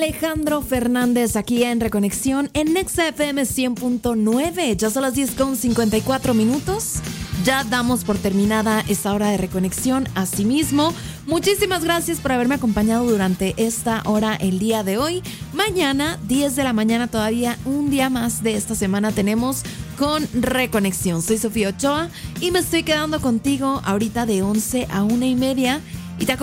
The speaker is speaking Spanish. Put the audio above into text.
Alejandro Fernández aquí en Reconexión en Nexa FM 100.9. Ya son las 10:54. Ya damos por terminada esta hora de Reconexión. Asimismo, muchísimas gracias por haberme acompañado durante esta hora el día de hoy. Mañana, 10 de la mañana, todavía un día más de esta semana tenemos con Reconexión. Soy Sofía Ochoa y me estoy quedando contigo ahorita de 11 a 1:30